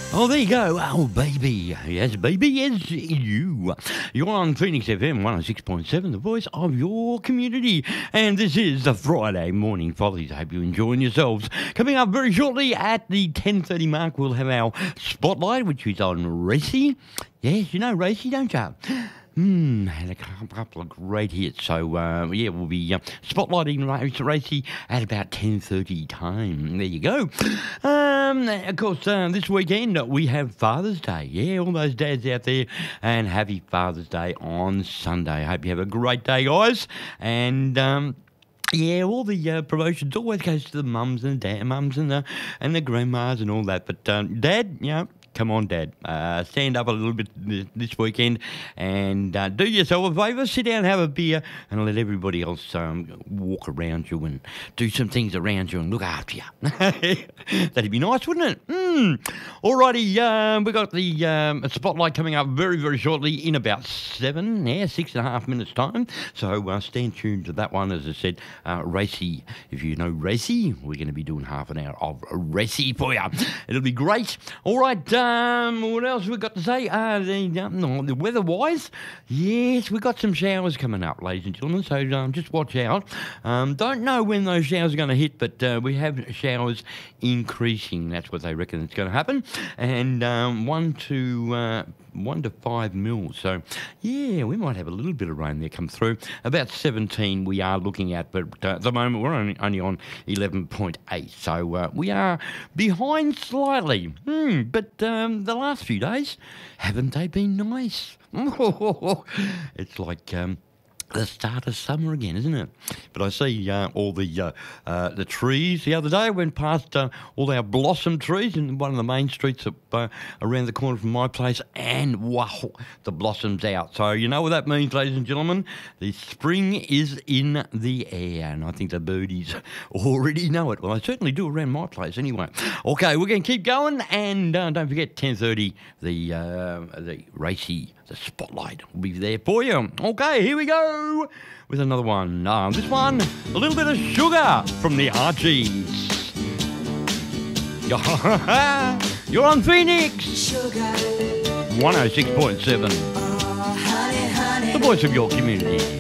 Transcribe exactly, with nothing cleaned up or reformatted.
Oh, there you go. Oh, baby. Yes, baby, yes, you. You're on Phoenix F M one oh six point seven, the voice of your community. And this is the Friday Morning Follies. I hope you're enjoying yourselves. Coming up very shortly at the ten thirty mark, we'll have our spotlight, which is on Racy. Yes, you know Racy, don't you? Hmm, had a couple of great hits. So, uh, yeah, we'll be uh, spotlighting Racy at about ten thirty time. There you go. Um, of course, uh, this weekend we have Father's Day. Yeah, all those dads out there, and happy Father's Day on Sunday. Hope you have a great day, guys. And, um... yeah, all the uh, promotions always goes to the mums and the dad, mums and the and the grandmas and all that. But um, Dad, you know, come on, Dad, uh, stand up a little bit this, this weekend and uh, do yourself a favour. Sit down, have a beer, and let everybody else um, walk around you and do some things around you and look after you. That'd be nice, wouldn't it? Mm. Alrighty, um, we've got the um, spotlight coming up very, very shortly in about seven, yeah, six and a half minutes' time. So uh, stand tuned to that one. As I said, uh, Racy. If you know Racy, we're going to be doing half an hour of Racy for you. It'll be great. All right. Um, what else we got to say? Uh, the, um, the weather-wise, yes, we've got some showers coming up, ladies and gentlemen, so um, just watch out. Um, don't know when those showers are going to hit, but uh, we have showers increasing. That's what they reckon it's going to happen. And um, one to... Uh, one to five mils. So, yeah, we might have a little bit of rain there come through. About seventeen we are looking at, but uh, at the moment we're only, only on eleven point eight. So uh, we are behind slightly. Hmm, but um, the last few days, haven't they been nice? It's like... Um, the start of summer again, isn't it? But I see uh, all the uh, uh, the trees. The other day I went past uh, all our blossom trees in one of the main streets up, uh, around the corner from my place, and wow, the blossom's out. So you know what that means, ladies and gentlemen? The spring is in the air, and I think the birdies already know it. Well, I certainly do around my place anyway. Okay, we're going to keep going, and uh, don't forget, ten thirty, the, uh, the Racy, the spotlight will be there for you. Okay, here we go with another one. Uh, this one, a little bit of sugar from the Archies. You're on Phoenix one oh six point seven, the voice of your community.